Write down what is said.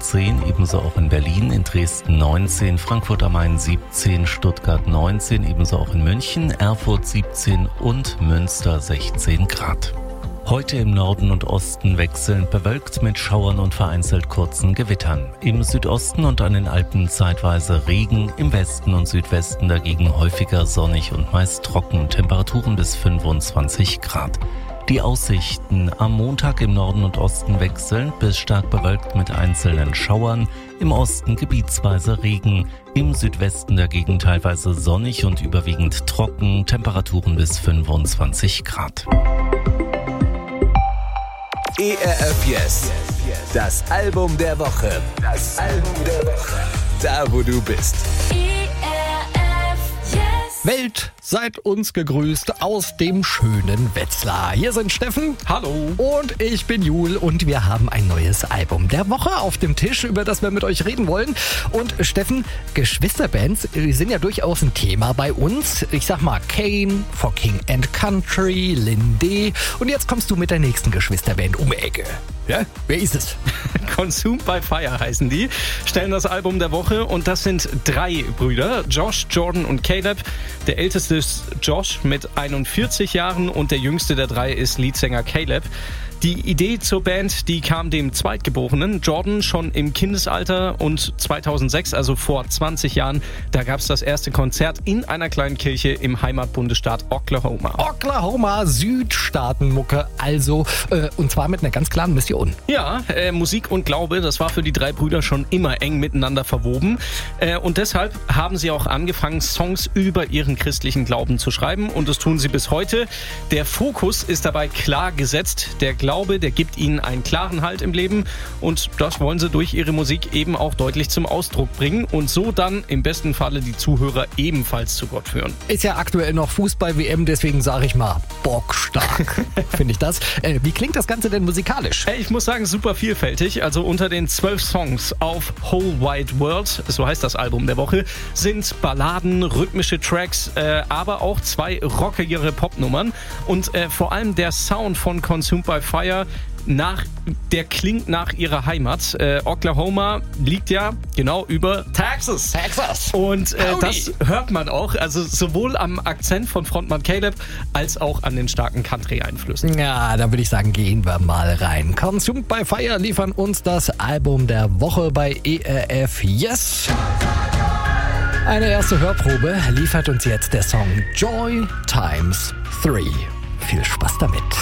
18, ebenso auch in Berlin, in Dresden 19, Frankfurt am Main 17, Stuttgart 19, ebenso auch in München, Erfurt 17 und Münster 16 Grad. Heute im Norden und Osten wechselnd bewölkt mit Schauern und vereinzelt kurzen Gewittern. Im Südosten und an den Alpen zeitweise Regen, im Westen und Südwesten dagegen häufiger sonnig und meist trocken, Temperaturen bis 25 Grad. Die Aussichten: am Montag im Norden und Osten wechselnd bis stark bewölkt mit einzelnen Schauern, im Osten gebietsweise Regen, im Südwesten dagegen teilweise sonnig und überwiegend trocken, Temperaturen bis 25 Grad. ERF Yes, das Album der Woche. Da, wo du bist. ERF Yes. Welt, seid uns gegrüßt aus dem schönen Wetzlar. Hier sind Steffen. Hallo. Und ich bin Jul und wir haben ein neues Album der Woche auf dem Tisch, über das wir mit euch reden wollen. Und Steffen, Geschwisterbands sind ja durchaus ein Thema bei uns. Ich sag mal Kane, For King and Country, Linde. Und jetzt kommst du mit der nächsten Geschwisterband um die Ecke. Ja? Wer ist es? Consumed by Fire heißen die, stellen das Album der Woche und das sind 3 Brüder, Josh, Jordan und Caleb. Der älteste ist Josh mit 41 Jahren und der jüngste der 3 ist Leadsänger Caleb. Die Idee zur Band, die kam dem Zweitgeborenen, Jordan, schon im Kindesalter und 2006, also vor 20 Jahren, da gab es das erste Konzert in einer kleinen Kirche im Heimatbundesstaat Oklahoma. Oklahoma, Südstaatenmucke, also, und zwar mit einer ganz klaren Mission. Ja, Musik und Glaube, das war für die 3 Brüder schon immer eng miteinander verwoben. Und deshalb haben sie auch angefangen, Songs über ihren christlichen Glauben zu schreiben. Und das tun sie bis heute. Der Fokus ist dabei klar gesetzt. Der Glaube, der gibt ihnen einen klaren Halt im Leben. Und das wollen sie durch ihre Musik eben auch deutlich zum Ausdruck bringen. Und so dann im besten Falle die Zuhörer ebenfalls zu Gott führen. Ist ja aktuell noch Fußball-WM, deswegen sage ich mal bockstark, finde ich das. Wie klingt das Ganze denn musikalisch? Ich muss sagen, super vielfältig. Also unter den 12 Songs auf Whole Wide World, so heißt das Album der Woche, sind Balladen, rhythmische Tracks, aber auch 2 rockigere Popnummern. Und vor allem der Sound von Consumed by Fire, der klingt nach ihrer Heimat. Oklahoma liegt ja genau über Texas. Und das hört man auch, also sowohl am Akzent von Frontmann Caleb als auch an den starken Country-Einflüssen. Ja, da würde ich sagen, gehen wir mal rein. Consumed by Fire liefern uns das Album der Woche bei ERF Yes. Eine erste Hörprobe liefert uns jetzt der Song Joy Times 3. Viel Spaß damit.